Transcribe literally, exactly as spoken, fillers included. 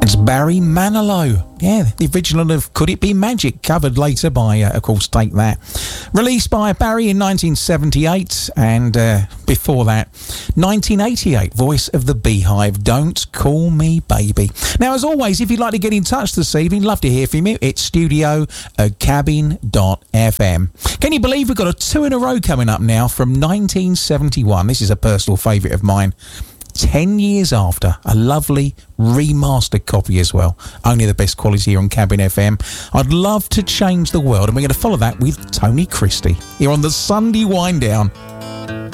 It's Barry Manilow. Yeah, the original of Could It Be Magic, covered later by, uh, of course, Take That. Released by Barry in nineteen seventy-eight, and uh, before that, nineteen eighty-eight, Voice of the Beehive, Don't Call Me Baby. Now, as always, if you'd like to get in touch this evening, love to hear from you. It's studio at cabin dot f m. Can you believe we've got a two in a row coming up now from nineteen seventy-one? This is a personal favourite of mine. Ten years after, a lovely remastered copy as well. Only the best quality here on Cabin F M. I'd love to change the world, and we're going to follow that with Tony Christie here on the Sunday Wind Down.